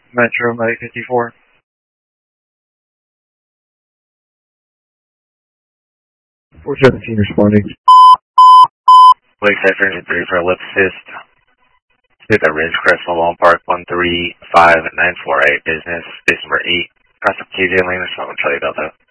Metro Mike 54. Four 17 responding. Wake Cipher Engine 3 for Ellipsis. Hit at Ridgecrest Malone Park 13594A business, base number 8. Cross up KJ Lane, respond with Charlie Delta.